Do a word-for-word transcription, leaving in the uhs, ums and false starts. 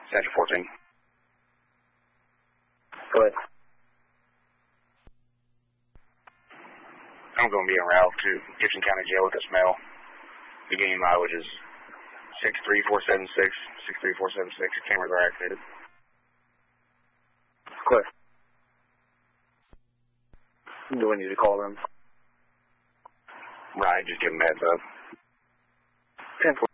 Central fourteen. Go ahead. I'm going to be en route to Gibson County Jail with this mail. Beginning mileage is six three four seven six, six three four seven six. Cameras are activated. Clear. Do I need to call them? Right, just give them a heads up. ten four.